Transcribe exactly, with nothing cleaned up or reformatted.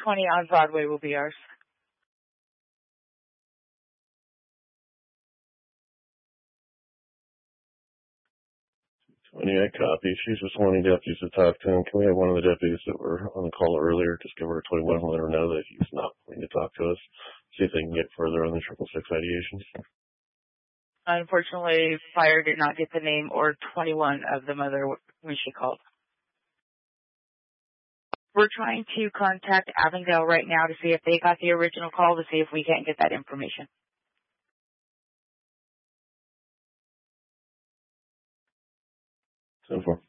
twenty on Broadway will be ours. twenty, I copy. She's just wanting deputies to talk to him. Can we have one of the deputies that were on the call earlier just give her a twenty-one and let her know that he's not going to talk to us? See if they can get further on the triple six ideations. Unfortunately, fire did not get the name or twenty-one of the mother when she called. We're trying to contact Avondale right now to see if they got the original call to see if we can't get that information. So far.